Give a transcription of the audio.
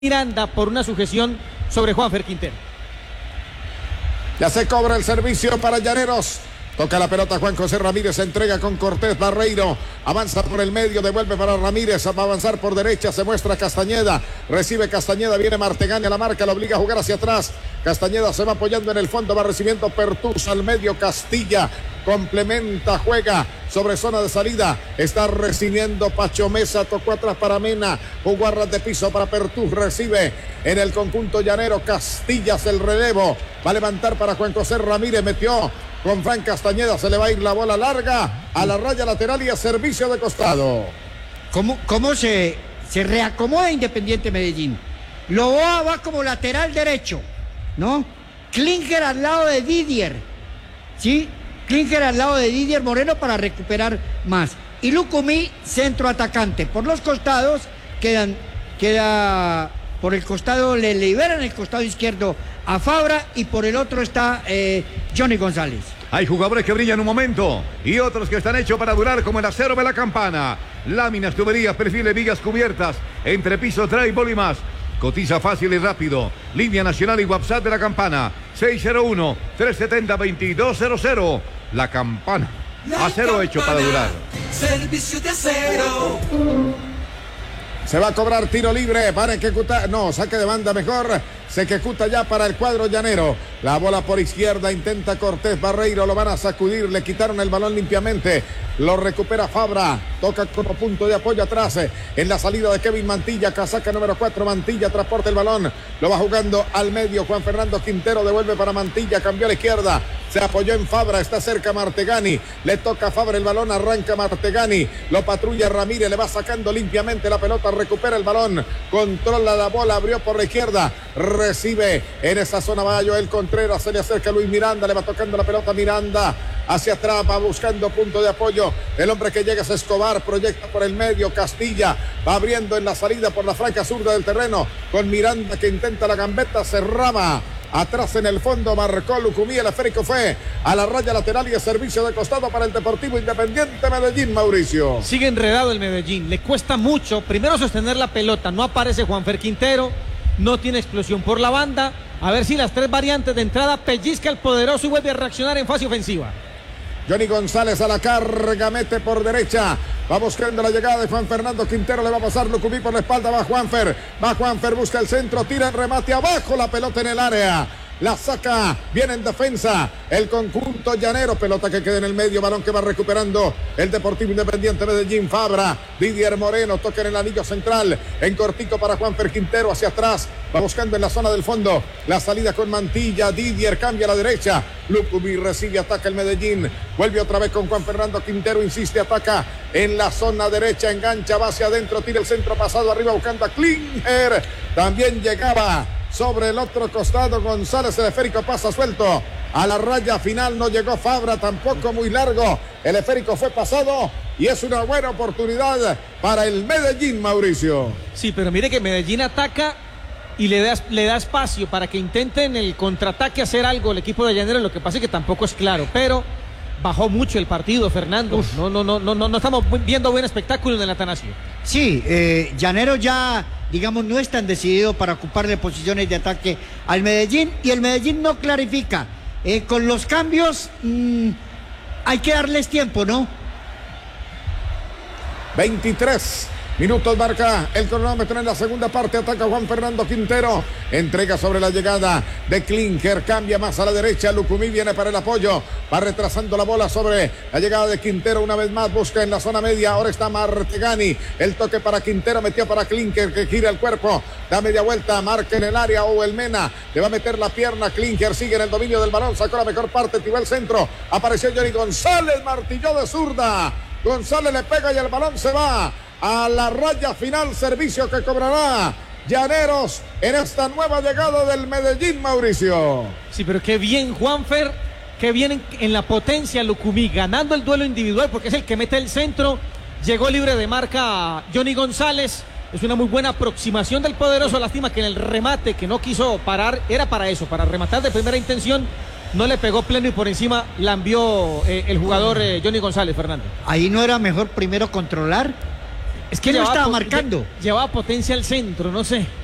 Miranda por una sujeción sobre Juanfer Quintero. Ya se cobra el servicio para Llaneros. Toca la pelota Juan José Ramírez, se entrega con Cortés Barreiro, avanza por el medio, devuelve para Ramírez, va a avanzar por derecha, se muestra Castañeda, recibe Castañeda, viene Martegani a la marca, lo obliga a jugar hacia atrás, Castañeda se va apoyando en el fondo, va recibiendo Pertús al medio, Castilla complementa, juega sobre zona de salida, está recibiendo Pacho Mesa, tocó atrás para Mena, jugó a ras de piso para Pertús, recibe en el conjunto llanero, Castillas el relevo, va a levantar para Juan José Ramírez, metió con Fran Castañeda, se le va a ir la bola larga a la raya lateral y a servicio de costado. ¿Cómo se reacomoda Independiente Medellín? Loboa va como lateral derecho, ¿no? Klinger al lado de Didier, ¿sí? Klinger al lado de Didier Moreno para recuperar más. Y Lucumí, centro atacante. Por los costados queda por el costado, le liberan el costado izquierdo a Fabra y por el otro está Johnny González. Hay jugadores que brillan un momento y otros que están hechos para durar, como el acero de la campana. Láminas, tuberías, perfiles, vigas cubiertas, entrepiso, traybol y más. Cotiza fácil y rápido. Línea nacional y WhatsApp de la campana. 601-370-2200. La campana. Acero hecho para durar. Servicio de acero. Se va a cobrar tiro libre para ejecutar. No, saque de banda mejor. Se ejecuta ya para el cuadro llanero. La bola por izquierda, intenta Cortés Barreiro, lo van a sacudir, le quitaron el balón limpiamente. Lo recupera Fabra, toca como punto de apoyo atrás. En la salida de Kevin Mantilla, casaca número 4, Mantilla transporta el balón. Lo va jugando al medio, Juan Fernando Quintero devuelve para Mantilla, cambió a la izquierda. Se apoyó en Fabra, está cerca Martegani. Le toca a Fabra el balón, arranca Martegani. Lo patrulla Ramírez, le va sacando limpiamente la pelota, recupera el balón. Controla la bola, abrió por la izquierda. Recibe en esa zona va Joel Contreras, se le acerca Luis Miranda, le va tocando la pelota Miranda. Hacia atrás, va buscando punto de apoyo. El hombre que llega es Escobar, proyecta por el medio. Castilla va abriendo en la salida por la franca zurda del terreno. Con Miranda que intenta la gambeta, cerraba. Atrás en el fondo marcó Lucumí, el esférico fue a la raya lateral y el servicio de costado para el Deportivo Independiente Medellín, Mauricio. Sigue enredado el Medellín, le cuesta mucho, primero sostener la pelota, no aparece Juanfer Quintero, no tiene explosión por la banda, a ver si las tres variantes de entrada pellizca el poderoso y vuelve a reaccionar en fase ofensiva. Johnny González a la carga, mete por derecha, va buscando la llegada de Juan Fernando Quintero, le va a pasar Lucumí por la espalda, va Juanfer, busca el centro, tira el remate abajo, la pelota en el área. La saca, viene en defensa el conjunto llanero, pelota que queda en el medio, balón que va recuperando el Deportivo Independiente Medellín. Fabra, Didier Moreno, toca en el anillo central, en cortico para Juanfer Quintero, hacia atrás, va buscando en la zona del fondo, la salida con Mantilla, Didier cambia a la derecha, Lucumí recibe, ataca el Medellín, vuelve otra vez con Juan Fernando Quintero, insiste, ataca en la zona derecha, engancha, va hacia adentro, tira el centro pasado arriba buscando a Klinger, también llegaba sobre el otro costado González, el esférico pasa suelto a la raya final, no llegó Fabra, tampoco muy largo, el esférico fue pasado y es una buena oportunidad para el Medellín, Mauricio. Sí, pero mire que Medellín ataca y le da espacio para que intenten el contraataque hacer algo el equipo de Llaneros, lo que pasa es que tampoco es claro, pero bajó mucho el partido, Fernando. No estamos viendo buen espectáculo en el Atanasio. Sí, Llanero ya, digamos, no es tan decidido para ocuparle posiciones de ataque al Medellín y el Medellín no clarifica. Con los cambios hay que darles tiempo, ¿no? 23 minutos marca el cronómetro en la segunda parte, ataca Juan Fernando Quintero, entrega sobre la llegada de Klinger, cambia más a la derecha, Lucumí viene para el apoyo, va retrasando la bola sobre la llegada de Quintero, una vez más busca en la zona media, ahora está Martegani, el toque para Quintero, metió para Klinger que gira el cuerpo, da media vuelta, marca en el área o el Mena, le va a meter la pierna, Klinger sigue en el dominio del balón, sacó la mejor parte, tiró el centro, apareció Johnny González, martilló de zurda, González le pega y el balón se va a la raya final, servicio que cobrará Llaneros en esta nueva llegada del Medellín, Mauricio. Sí, pero qué bien Juanfer, qué bien en la potencia Lucumí, ganando el duelo individual porque es el que mete el centro, llegó libre de marca Johnny González, es una muy buena aproximación del poderoso, lástima que en el remate que no quiso parar, era para eso, para rematar de primera intención, no le pegó pleno y por encima la envió el jugador Johnny González, Fernando. Ahí no era mejor primero controlar. Es que no estaba marcando. Llevaba potencia al centro, no sé.